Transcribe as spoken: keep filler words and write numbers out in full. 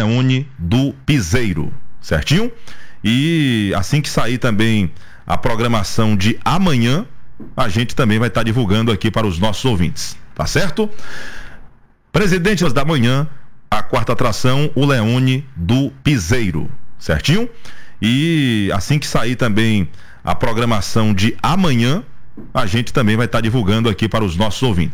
Leone do Piseiro, certinho? E assim que sair também a programação de amanhã, a gente também vai estar divulgando aqui para os nossos ouvintes, tá certo? Presidente da manhã, a quarta atração, o Leone do Piseiro, certinho? E assim que sair também a programação de amanhã, a gente também vai estar divulgando aqui para os nossos ouvintes.